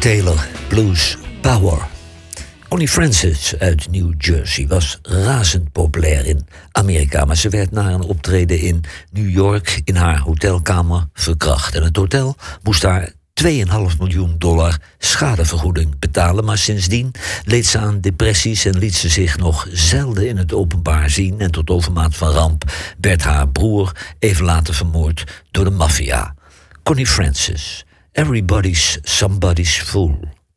Taylor, Blues Power. Connie Francis uit New Jersey was razend populair in Amerika, maar ze werd na een optreden in New York in haar hotelkamer verkracht. En het hotel moest haar $2,5 miljoen schadevergoeding betalen, maar sindsdien leed ze aan depressies en liet ze zich nog zelden in het openbaar zien. En tot overmaat van ramp werd haar broer even later vermoord door de maffia. Connie Francis, Everybody's Somebody's Fool.